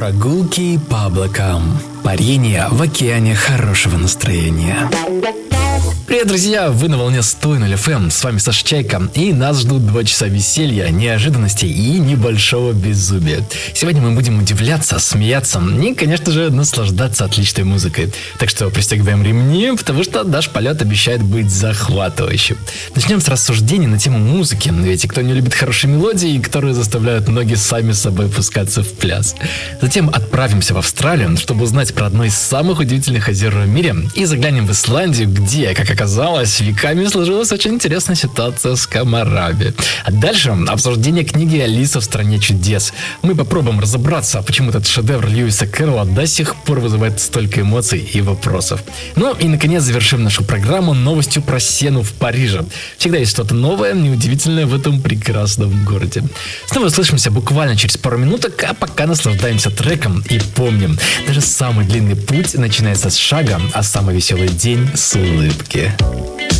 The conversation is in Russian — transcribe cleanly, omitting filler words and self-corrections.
Прогулки по облакам. Парение в океане хорошего настроения. Привет, друзья! Вы на волне 100.0 FM. С вами Саша Чайка. И нас ждут 2 часа веселья, неожиданностей и небольшого беззубия. Сегодня мы будем удивляться, смеяться и, конечно же, наслаждаться отличной музыкой. Так что пристегиваем ремни, потому что наш полет обещает быть захватывающим. Начнем с рассуждений на тему музыки. Ведь кто не любит хорошие мелодии, которые заставляют ноги сами собой пускаться в пляс. Затем отправимся в Австралию, чтобы узнать про одно из самых удивительных озер в мире. И заглянем в Исландию, где, как оказалось, веками сложилась очень интересная ситуация с комарами. А дальше обсуждение книги «Алиса в стране чудес». Мы попробуем разобраться, почему этот шедевр Льюиса Кэрролла до сих пор вызывает столько эмоций и вопросов. Ну и, наконец, завершим нашу программу новостью про Сену в Париже. Всегда есть что-то новое и удивительное в этом прекрасном городе. Снова услышимся буквально через пару минуток, а пока наслаждаемся треком и помним, даже самый длинный путь начинается с шага, а самый веселый день с улыбки.